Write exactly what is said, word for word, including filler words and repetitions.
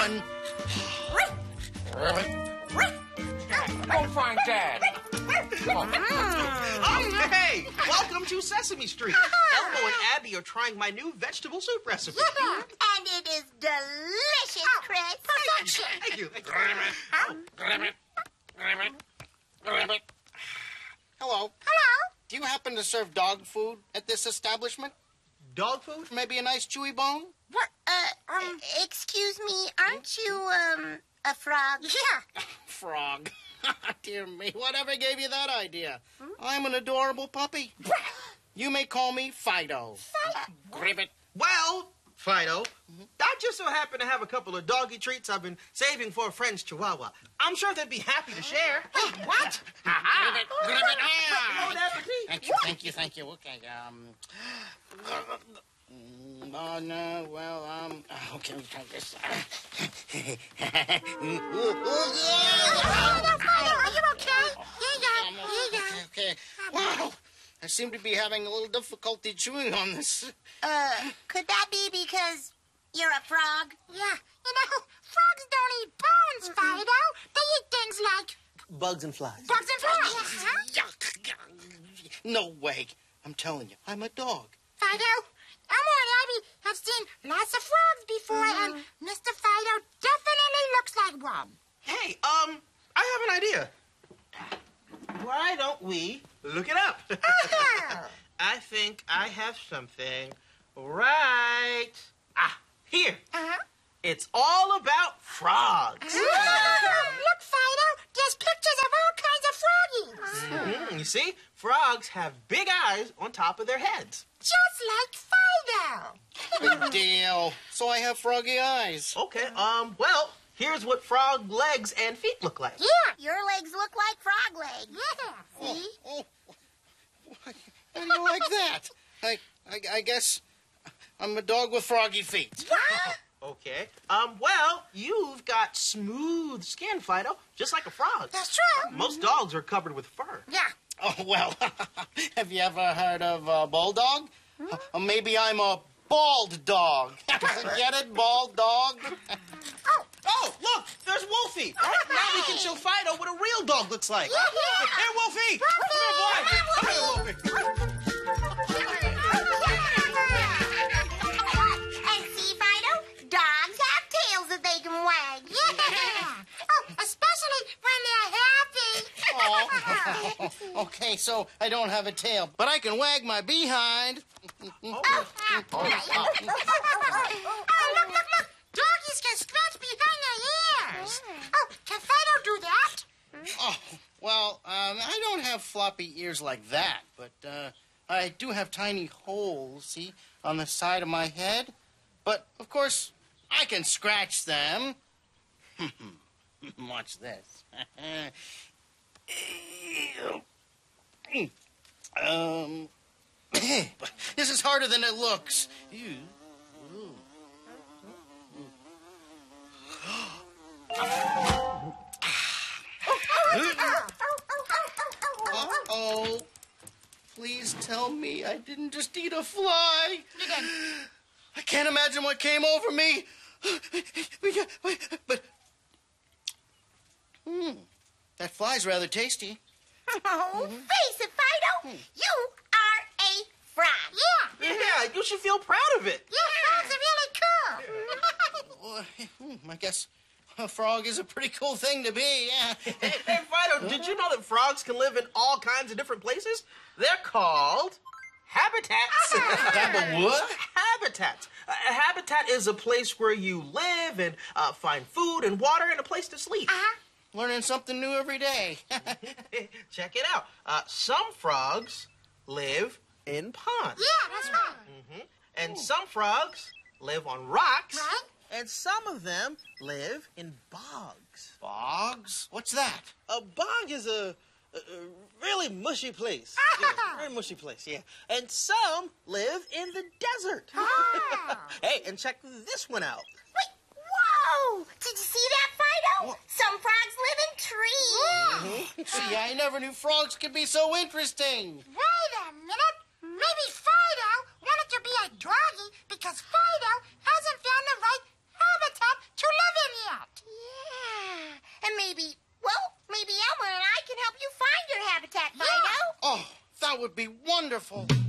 run. Go find Dad. Oh, hey! Welcome to Sesame Street. Elmo and Abby are trying my new vegetable soup recipe. Yeah, and it is delicious, Chris. Perfection. Thank you. Thank you. Hello. Hello. Do you happen to serve dog food at this establishment? Dog food? Maybe a nice chewy bone? What? Uh, um, excuse me, aren't you, um, a frog? Yeah. Frog. Dear me, whatever gave you that idea? Hmm? I'm an adorable puppy. You may call me Fido. Fido? Gribbit. Well, Fido, I just so happen to have a couple of doggy treats I've been saving for a friend's chihuahua. I'm sure they'd be happy to share. Wait, what? Gribbit, Gribbit, ah! Bon appetit. Thank you, thank you, thank you. Okay, um... Oh, no, well, um... Okay, let me try this. Are you okay? Yeah, yeah, yeah. Okay, okay. Wow, I seem to be having a little difficulty chewing on this. Uh, could that be because you're a frog? Yeah. You know, frogs don't eat bones, Fido. They eat things like... Bugs and flies. Bugs and flies. Uh-huh. Yuck. No way. I'm telling you, I'm a dog. Fido, Elmo and Abby have seen lots of frogs before, mm-hmm. and Mister Fido definitely looks like one. Hey, um, I have an idea. Why don't we look it up? I think I have something right... Ah, here. Uh-huh. It's all about frogs. Look, Fido, there's pictures of all kinds of froggies. Mm-hmm. You see, frogs have big eyes on top of their heads. Just like Fido. Good deal. So I have froggy eyes. Okay, um, well, here's what frog legs and feet look like. Yeah, your legs look like frog legs. Yeah, see? Oh, oh. How do you like that? I, I, I guess I'm a dog with froggy feet. Okay. Um, well, you've got smooth skin, Fido, just like a frog. That's true. Most dogs are covered with fur. Yeah. Oh, well, have you ever heard of a bulldog? Hmm? Or maybe I'm a bald dog. Get it, bald dog? Oh, oh, look, there's Wolfie. All right, now we can show Fido what a real dog looks like. Yeah. Here, Wolfie. Come here, boy. Come here, Wolfie. And see, Fido, dogs have tails that they can wag. Yeah. Oh, especially when they're happy. Oh, okay, so I don't have a tail, but I can wag my behind. Oh, oh, oh, oh, look, look, look. Doggies can scratch behind their ears. Oh, can Fido do that? Oh, well, um, I don't have floppy ears like that, but uh, I do have tiny holes, see, on the side of my head. But, of course, I can scratch them. Watch this. um, this is harder than it looks. Uh-oh. Please tell me I didn't just eat a fly. I can't imagine what came over me. But, hmm, that fly's rather tasty. Oh, face it, Fido. You are a frog. Yeah. Yeah, you should feel proud of it. Yeah, frogs are really cool. Well, I guess a frog is a pretty cool thing to be, yeah. Hey, hey, Fido, did you know that frogs can live in all kinds of different places? They're called habitats. Habit what? Habitats. A habitat is a place where you live and uh, find food and water and a place to sleep. Uh-huh. Learning something new every day. Check it out. Uh, some frogs live in ponds. Yeah, that's right. Mm-hmm. And Ooh. Some frogs live on rocks. Right. And some of them live in bogs. Bogs? What's that? A bog is a, a, a really mushy place. Yeah, very mushy place, yeah. And some live in the desert. Ah. Hey, and check this one out. Wait, whoa! Did you see that, Fido? What? Some frogs live in trees. Mm-hmm. See, I never knew frogs could be so interesting. Wait a minute. Maybe Fido wanted to be a doggy because Fido hasn't found the right habitat to live in maybe, well, maybe Elmer and I can help you find your habitat, Fido. Oh, that would be wonderful.